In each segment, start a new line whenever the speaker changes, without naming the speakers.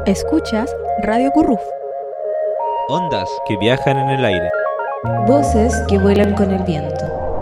Escuchas Radio Curruf.
Ondas que viajan en el aire.
Voces que vuelan con el viento.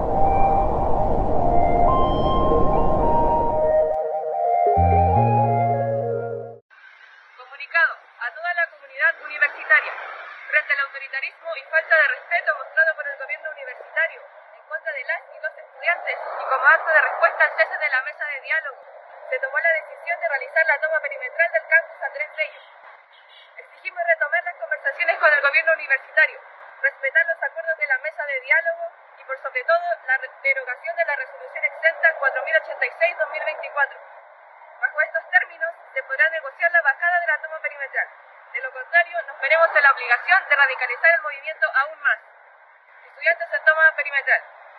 Comunicado a toda la comunidad universitaria frente al autoritarismo y falta de respeto mostrado por el gobierno universitario en contra de las y los estudiantes y como acto de respuesta al cese de la mesa de diálogo, se tomó la decisión de realizar la toma perimetral del campus Andrés Bello. Exigimos retomar las conversaciones con el gobierno universitario, respetar los acuerdos de la mesa de diálogo y por sobre todo la derogación de la resolución exenta 4086-2024. Bajo estos términos se podrá negociar la bajada de la toma perimetral. De lo contrario, nos veremos en la obligación de radicalizar el movimiento aún más. Estudiantes en toma perimetral.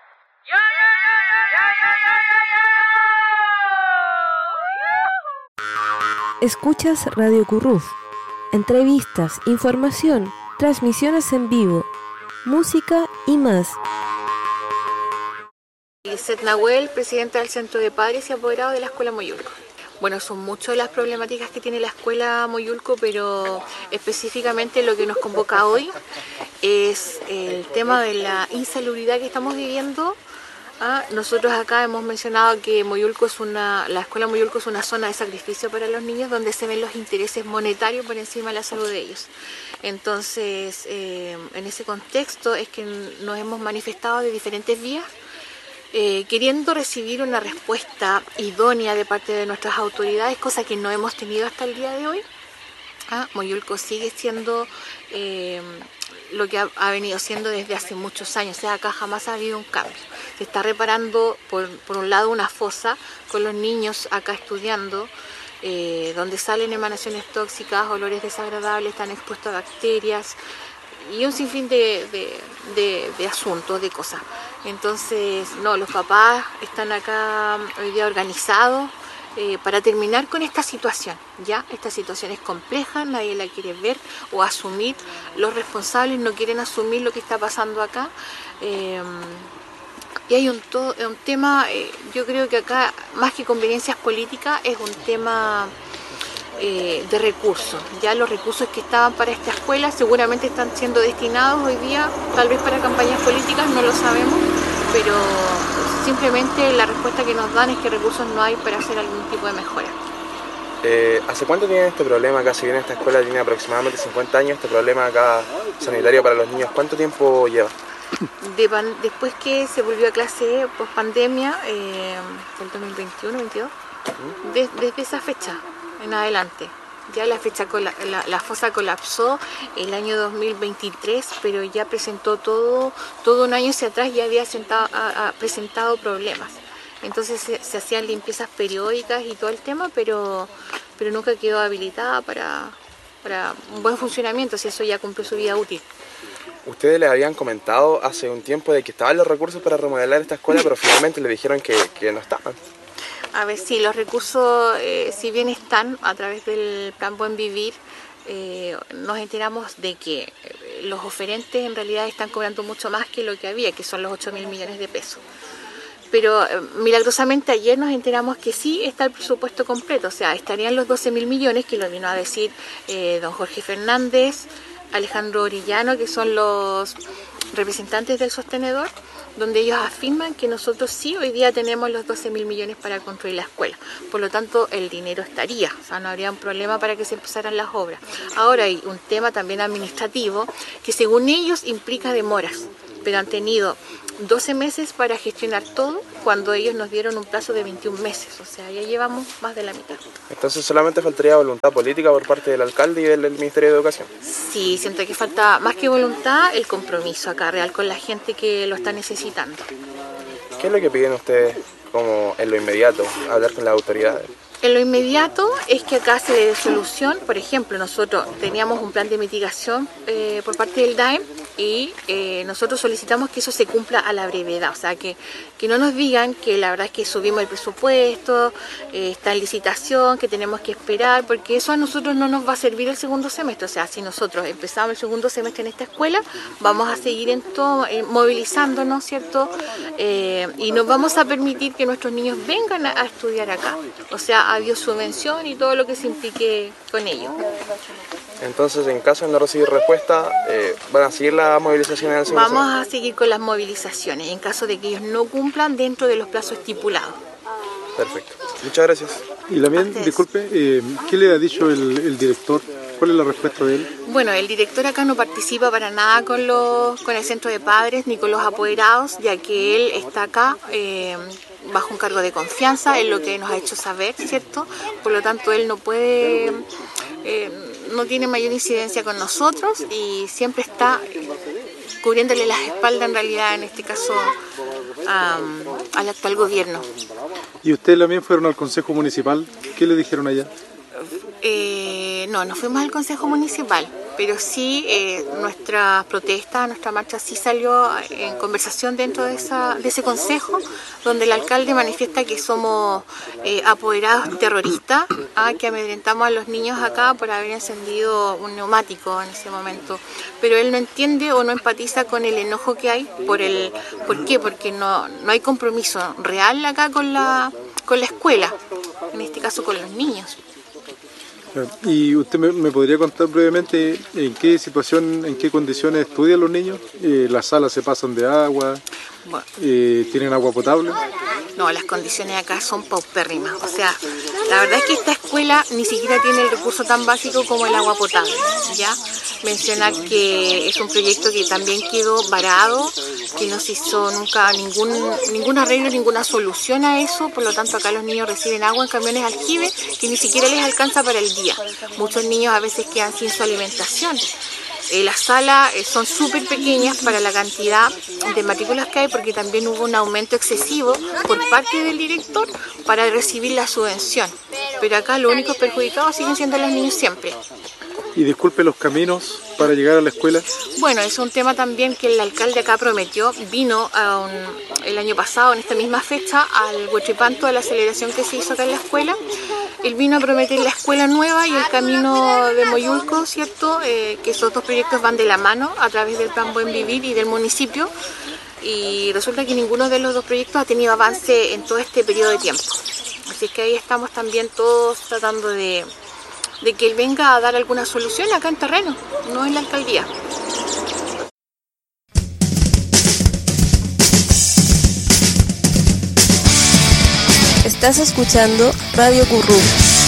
Escuchas Radio Curruf. Entrevistas, información, transmisiones en vivo, música y más.
Lizeth Nahuel, presidenta del Centro de Padres y Apoderados de la Escuela Moyulco. Bueno, son muchas las problemáticas que tiene la Escuela Moyulco, pero específicamente lo que nos convoca hoy es el tema de la insalubridad que estamos viviendo. Nosotros acá hemos mencionado que la Escuela Moyulco es una zona de sacrificio para los niños donde se ven los intereses monetarios por encima de la salud de ellos. Entonces, en ese contexto es que nos hemos manifestado de diferentes vías, queriendo recibir una respuesta idónea de parte de nuestras autoridades, cosa que no hemos tenido hasta el día de hoy. Moyulco sigue siendo lo que ha venido siendo desde hace muchos años, o sea, acá jamás ha habido un cambio. Se está reparando por un lado una fosa con los niños acá estudiando, donde salen emanaciones tóxicas, olores desagradables, están expuestos a bacterias y un sinfín de asuntos, de cosas. Entonces, los papás están acá hoy día organizados para terminar con esta situación. Ya, esta situación es compleja, nadie la quiere ver o asumir. Los responsables no quieren asumir lo que está pasando acá. Y hay un tema, yo creo que acá, más que conveniencias políticas, es un tema de recursos. Ya los recursos que estaban para esta escuela seguramente están siendo destinados hoy día, tal vez para campañas políticas, no lo sabemos, pero simplemente la respuesta que nos dan es que recursos no hay para hacer algún tipo de mejora.
¿Hace cuánto tienen este problema acá? Si bien esta escuela tiene aproximadamente 50 años, este problema acá sanitario para los niños, ¿cuánto tiempo lleva?
Después que se volvió a clase post pandemia, fue el 2021-22, desde esa fecha en adelante. Ya la la fosa colapsó el año 2023, pero ya presentó todo un año hacia atrás, ya había presentado problemas. Entonces se hacían limpiezas periódicas y todo el tema, pero nunca quedó habilitada para un buen funcionamiento, si eso ya cumplió su vida útil.
Ustedes les habían comentado hace un tiempo de que estaban los recursos para remodelar esta escuela, pero finalmente le dijeron que no estaban.
A ver, sí, los recursos, si bien están a través del Plan Buen Vivir, nos enteramos de que los oferentes en realidad están cobrando mucho más que lo que había, que son los 8.000 millones de pesos. Pero milagrosamente ayer nos enteramos que sí está el presupuesto completo, o sea, estarían los 12.000 millones, que lo vino a decir don Jorge Fernández, Alejandro Orellano, que son los representantes del sostenedor, donde ellos afirman que nosotros sí hoy día tenemos los 12.000 millones para construir la escuela. Por lo tanto, el dinero estaría, o sea, no habría un problema para que se empezaran las obras. Ahora hay un tema también administrativo que según ellos implica demoras, pero han tenido 12 meses para gestionar todo cuando ellos nos dieron un plazo de 21 meses, o sea, ya llevamos más de la mitad.
Entonces solamente faltaría voluntad política por parte del alcalde y del Ministerio de Educación.
Sí, siento que falta más que voluntad, el compromiso acá real con la gente que lo está necesitando.
¿Qué es lo que piden ustedes como en lo inmediato, hablar con las autoridades?
En lo inmediato es que acá se dé solución. Por ejemplo, nosotros teníamos un plan de mitigación por parte del DAEM y nosotros solicitamos que eso se cumpla a la brevedad, o sea, que no nos digan que la verdad es que subimos el presupuesto, está en licitación, que tenemos que esperar, porque eso a nosotros no nos va a servir el segundo semestre. O sea, si nosotros empezamos el segundo semestre en esta escuela, vamos a seguir movilizándonos, ¿cierto? Y nos vamos a permitir que nuestros niños vengan a estudiar acá. O sea, ha habido subvención y todo lo que se implique con ello.
Entonces, en caso de no recibir respuesta, ¿van a seguir las movilizaciones en el segundo
Vamos
semestre?
a seguir con las movilizaciones en caso de que ellos no cumplan dentro de los plazos estipulados.
Perfecto. Muchas gracias.
Y también, disculpe, ¿qué le ha dicho el director? ¿Cuál es la respuesta de él?
Bueno, el director acá no participa para nada con el centro de padres ni con los apoderados, ya que él está acá bajo un cargo de confianza, es lo que nos ha hecho saber, ¿cierto? Por lo tanto, él no puede, no tiene mayor incidencia con nosotros y siempre está cubriéndole las espaldas, en realidad, en este caso, al actual gobierno.
¿Y ustedes también fueron al Consejo Municipal? ¿Qué le dijeron allá?
No fuimos al Consejo Municipal, pero sí nuestra protesta, nuestra marcha sí salió en conversación dentro de ese consejo, donde el alcalde manifiesta que somos apoderados terroristas, que amedrentamos a los niños acá por haber encendido un neumático en ese momento. Pero él no entiende o no empatiza con el enojo que hay. ¿Por qué? Porque no hay compromiso real acá con la escuela, en este caso con los niños.
¿Y usted me podría contar brevemente en qué situación, en qué condiciones estudian los niños? ¿Las salas se pasan de agua?
Bueno.
¿Tienen agua potable?
No, las condiciones acá son paupérrimas. O sea, la verdad es que esta escuela ni siquiera tiene el recurso tan básico como el agua potable, ¿ya? Mencionar que es un proyecto que también quedó varado, que no se hizo nunca ningún arreglo, ninguna solución a eso. Por lo tanto, acá los niños reciben agua en camiones aljibe que ni siquiera les alcanza para el día. Muchos niños a veces quedan sin su alimentación. Las salas son súper pequeñas para la cantidad de matrículas que hay, porque también hubo un aumento excesivo por parte del director para recibir la subvención. Pero acá los únicos perjudicados siguen siendo los niños siempre.
Y disculpe, los caminos para llegar a la escuela.
Bueno, es un tema también que el alcalde acá prometió. Vino el año pasado, en esta misma fecha, al Huechipanto, a la celebración que se hizo acá en la escuela. Él vino a prometer la escuela nueva y el camino de Moyulco, ¿cierto? Que esos dos proyectos van de la mano a través del Plan Buen Vivir y del municipio. Y resulta que ninguno de los dos proyectos ha tenido avance en todo este periodo de tiempo. Así que ahí estamos también todos tratando de que él venga a dar alguna solución acá en terreno, no en la alcaldía.
Estás escuchando Radio Curruf.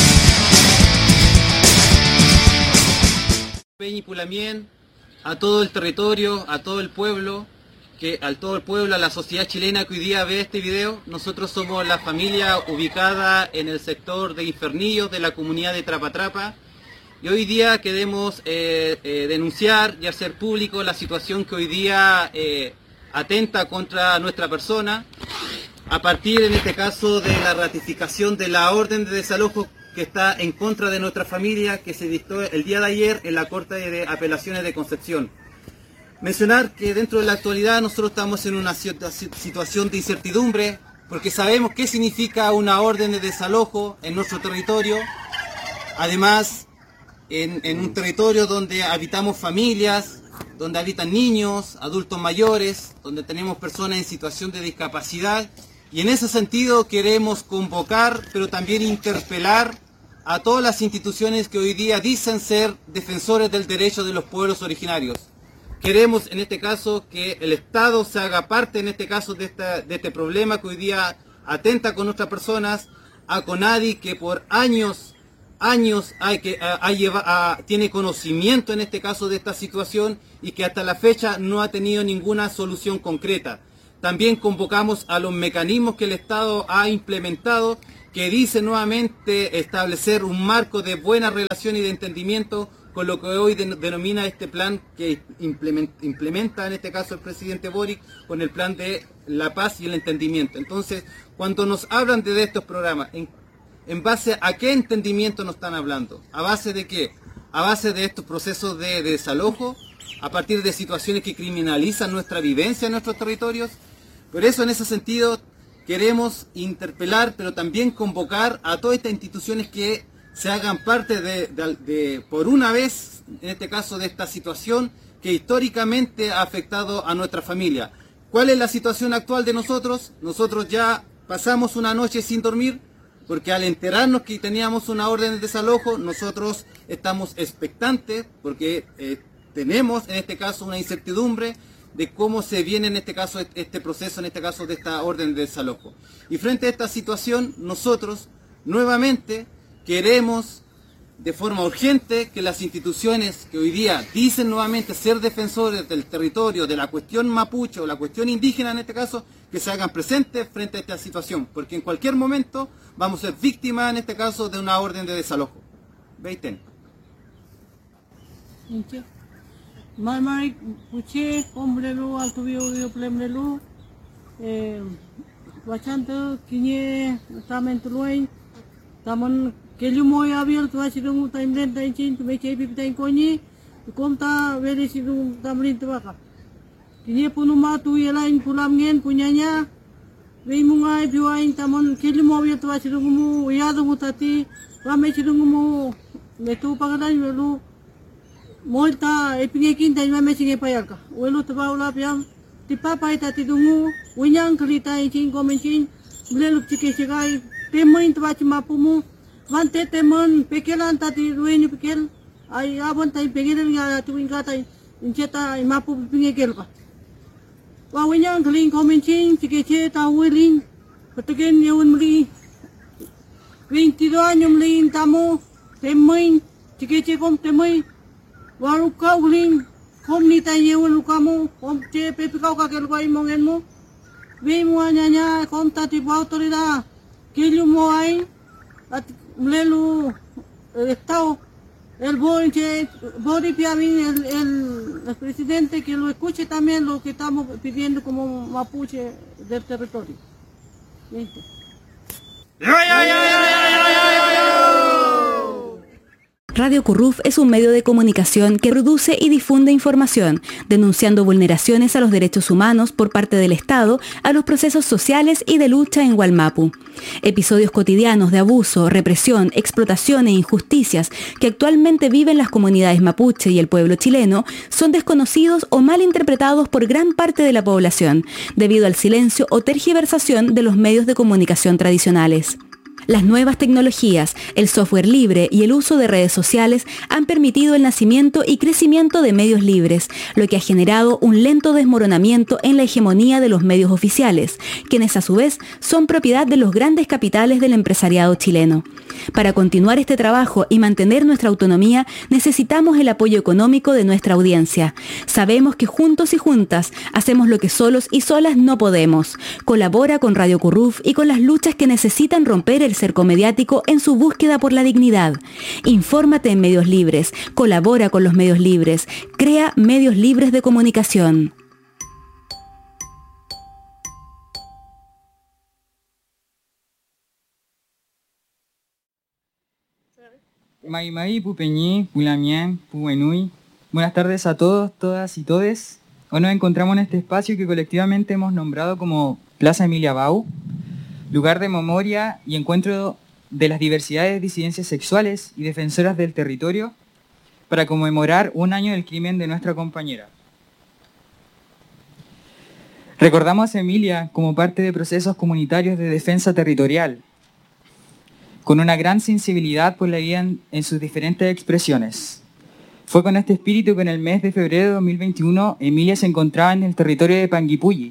Peña y Pulamien, a todo el territorio, a todo el pueblo, a la sociedad chilena que hoy día ve este video. Nosotros somos la familia ubicada en el sector de Infernillos de la comunidad de Trapatrapa, y hoy día queremos denunciar y hacer público la situación que hoy día atenta contra nuestra persona, a partir en este caso de la ratificación de la orden de desalojo que está en contra de nuestra familia, que se dictó el día de ayer en la Corte de Apelaciones de Concepción. Mencionar que dentro de la actualidad nosotros estamos en una situación de incertidumbre, porque sabemos qué significa una orden de desalojo en nuestro territorio. Además, en un territorio donde habitamos familias, donde habitan niños, adultos mayores, donde tenemos personas en situación de discapacidad, y en ese sentido queremos convocar, pero también interpelar a todas las instituciones que hoy día dicen ser defensores del derecho de los pueblos originarios. Queremos en este caso que el Estado se haga parte en este caso de este problema que hoy día atenta con nuestras personas, a CONADI, que por años tiene conocimiento en este caso de esta situación y que hasta la fecha no ha tenido ninguna solución concreta. También convocamos a los mecanismos que el Estado ha implementado, que dice nuevamente establecer un marco de buena relación y de entendimiento con lo que hoy denomina este plan que implementa en este caso el presidente Boric, con el plan de la paz y el entendimiento. Entonces, cuando nos hablan de estos programas, ¿en base a qué entendimiento nos están hablando? ¿A base de qué? A base de estos procesos de desalojo, a partir de situaciones que criminalizan nuestra vivencia en nuestros territorios. Por eso, en ese sentido, queremos interpelar, pero también convocar a todas estas instituciones que se hagan parte por una vez, en este caso, de esta situación que históricamente ha afectado a nuestra familia. ¿Cuál es la situación actual de nosotros? Nosotros ya pasamos una noche sin dormir, porque al enterarnos que teníamos una orden de desalojo, nosotros estamos expectantes, porque tenemos en este caso una incertidumbre de cómo se viene en este caso este proceso, en este caso de esta orden de desalojo. Y frente a esta situación, nosotros nuevamente queremos de forma urgente que las instituciones que hoy día dicen nuevamente ser defensores del territorio, de la cuestión mapuche o la cuestión indígena en este caso, que se hagan presentes frente a esta situación, porque en cualquier momento vamos a ser víctimas en este caso de una orden de desalojo. Veiten.
Marmari puche kombrelu altubio plemrelu wachanta kinye tamentului tamon kelu moy abil tu asidung taimden tainchin tu meche pipitain koni komta vele sidung tamrin tuaka kinye punuma tu yelain pulamngen punyanya veimungai biwain tamon kelu moy tu asidung mu yadu mutati rame sidung mu metu pagadan velu Molta epingekin tayo mamesing epayalka. Welo tabaula piam tipapai tatidungu winyang kalita inchin komenchin bleluk chikesigai temoin tabachi mapumu vante temon pekelan tati ruenyu pekel ay abon tay pekelan nga tuwing tay incheta mapu pingekelka. Wa winyang kalin komenchin chikese tawilin patagen yun muli 22 años muli tamo temoin chikese kom temoin Waruka uling kom ni tayo warukamu kom che pepikau kakel ko imongen mo we mo anya kom tati ba autoridad kilu mo ay at mlelu estado el body piamin el presidente que lo escuche también lo que estamos pidiendo como mapuche del territorio.
Radio CURRUF es un medio de comunicación que produce y difunde información, denunciando vulneraciones a los derechos humanos por parte del Estado a los procesos sociales y de lucha en Wallmapu. Episodios cotidianos de abuso, represión, explotación e injusticias que actualmente viven las comunidades mapuche y el pueblo chileno son desconocidos o mal interpretados por gran parte de la población, debido al silencio o tergiversación de los medios de comunicación tradicionales. Las nuevas tecnologías, el software libre y el uso de redes sociales han permitido el nacimiento y crecimiento de medios libres, lo que ha generado un lento desmoronamiento en la hegemonía de los medios oficiales, quienes a su vez son propiedad de los grandes capitales del empresariado chileno. Para continuar este trabajo y mantener nuestra autonomía, necesitamos el apoyo económico de nuestra audiencia. Sabemos que juntos y juntas hacemos lo que solos y solas no podemos. Colabora con Radio CURRUF y con las luchas que necesitan romper el cerco mediático en su búsqueda por la dignidad. Infórmate en medios libres, colabora con los medios libres, crea medios libres de comunicación.
Mai Pupeñi, Pulamián, Puenui. Buenas tardes a todos, todas y todes. Hoy nos encontramos en este espacio que colectivamente hemos nombrado como Plaza Emilia Bau, lugar de memoria y encuentro de las diversidades de disidencias sexuales y defensoras del territorio para conmemorar un año del crimen de nuestra compañera. Recordamos a Emilia como parte de procesos comunitarios de defensa territorial, con una gran sensibilidad por la vida en sus diferentes expresiones. Fue con este espíritu que en el mes de febrero de 2021 Emilia se encontraba en el territorio de Panguipulli,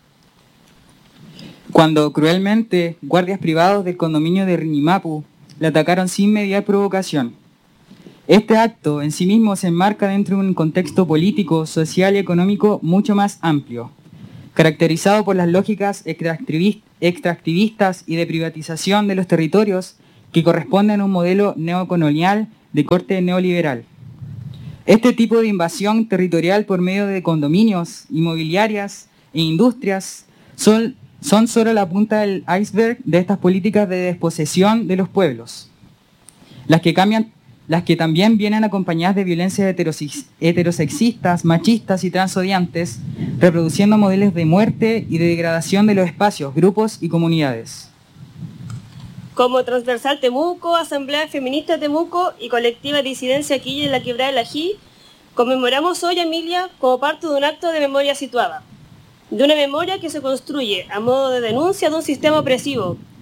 cuando cruelmente guardias privados del condominio de Riñimapu la atacaron sin mediar provocación. Este acto en sí mismo se enmarca dentro de un contexto político, social y económico mucho más amplio, caracterizado por las lógicas extractivistas y de privatización de los territorios que corresponden a un modelo neocolonial de corte neoliberal. Este tipo de invasión territorial por medio de condominios, inmobiliarias e industrias son solo la punta del iceberg de estas políticas de desposesión de los pueblos, las que también vienen acompañadas de violencias heterosexistas, machistas y transodiantes, reproduciendo modelos de muerte y de degradación de los espacios, grupos y comunidades.
Como Transversal Temuco, Asamblea Feminista Temuco y Colectiva Disidencia Quilla en la Quebrada del Ají, conmemoramos hoy a Emilia como parte de un acto de memoria situada, de una memoria que se construye a modo de denuncia de un sistema opresivo,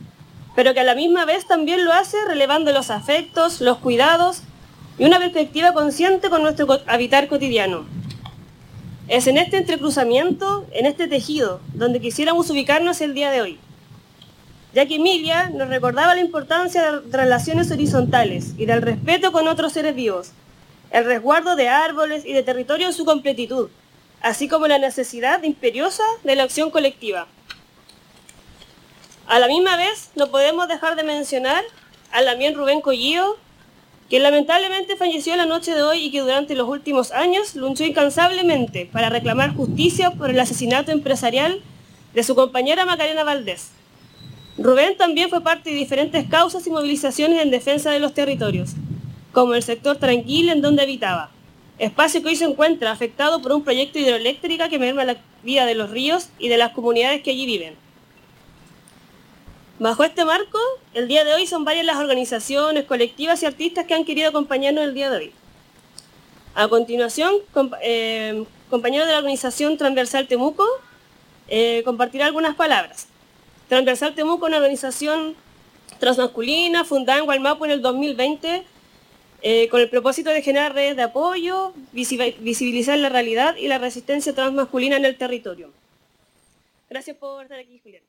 pero que a la misma vez también lo hace relevando los afectos, los cuidados y una perspectiva consciente con nuestro habitar cotidiano. Es en este entrecruzamiento, en este tejido, donde quisiéramos ubicarnos el día de hoy, ya que Emilia nos recordaba la importancia de relaciones horizontales y del respeto con otros seres vivos, el resguardo de árboles y de territorio en su completitud, así como la necesidad imperiosa de la acción colectiva. A la misma vez, no podemos dejar de mencionar a Lamien Rubén Collío, quien lamentablemente falleció la noche de hoy y que durante los últimos años luchó incansablemente para reclamar justicia por el asesinato empresarial de su compañera Macarena Valdés. Rubén también fue parte de diferentes causas y movilizaciones en defensa de los territorios, como el sector Tranquil en donde habitaba, espacio que hoy se encuentra afectado por un proyecto hidroeléctrico que merma la vida de los ríos y de las comunidades que allí viven. Bajo este marco, el día de hoy son varias las organizaciones, colectivas y artistas que han querido acompañarnos el día de hoy. A continuación, compañero de la organización Transversal Temuco compartirá algunas palabras. Transversal Temuco es una organización transmasculina fundada en Gualmapu en el 2020 con el propósito de generar redes de apoyo, visibilizar la realidad y la resistencia transmasculina en el territorio. Gracias por estar aquí, Julián.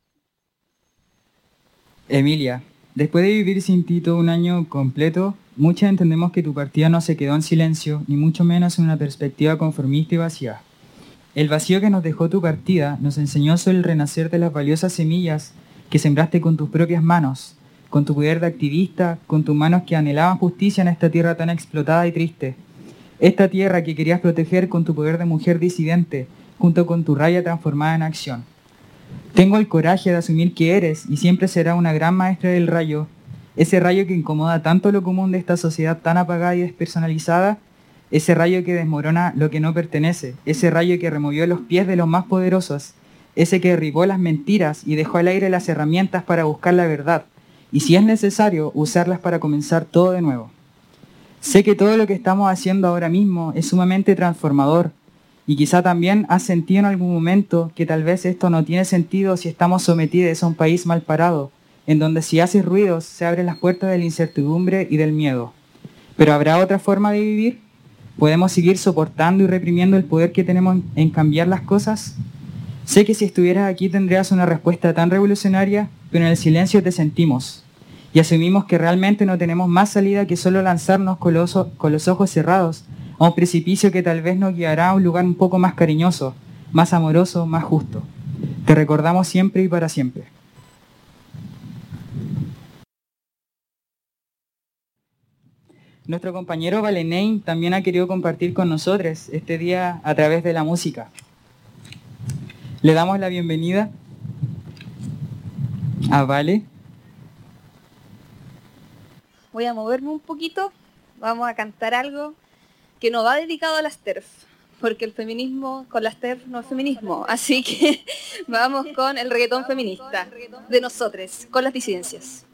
Emilia, después de vivir sin ti todo un año completo, muchos entendemos que tu partida no se quedó en silencio, ni mucho menos en una perspectiva conformista y vacía. El vacío que nos dejó tu partida nos enseñó sobre el renacer de las valiosas semillas que sembraste con tus propias manos, con tu poder de activista, con tus manos que anhelaban justicia en esta tierra tan explotada y triste. Esta tierra que querías proteger con tu poder de mujer disidente, junto con tu rabia transformada en acción. Tengo el coraje de asumir que eres y siempre será una gran maestra del rayo, ese rayo que incomoda tanto lo común de esta sociedad tan apagada y despersonalizada, ese rayo que desmorona lo que no pertenece, ese rayo que removió los pies de los más poderosos, ese que derribó las mentiras y dejó al aire las herramientas para buscar la verdad, y si es necesario, usarlas para comenzar todo de nuevo. Sé que todo lo que estamos haciendo ahora mismo es sumamente transformador, y quizá también has sentido en algún momento que tal vez esto no tiene sentido si estamos sometidos a un país mal parado, en donde si haces ruidos se abren las puertas de la incertidumbre y del miedo. ¿Pero habrá otra forma de vivir? ¿Podemos seguir soportando y reprimiendo el poder que tenemos en cambiar las cosas? Sé que si estuvieras aquí tendrías una respuesta tan revolucionaria, pero en el silencio te sentimos. Y asumimos que realmente no tenemos más salida que solo lanzarnos con los ojos cerrados a un precipicio que tal vez nos guiará a un lugar un poco más cariñoso, más amoroso, más justo. Te recordamos siempre y para siempre. Nuestro compañero Valenein también ha querido compartir con nosotros este día a través de la música. Le damos la bienvenida a Vale.
Voy a moverme un poquito, vamos a cantar algo que no va dedicado a las TERF, porque el feminismo con las TERF no es feminismo, así que vamos con el reggaetón feminista de nosotros, con las disidencias.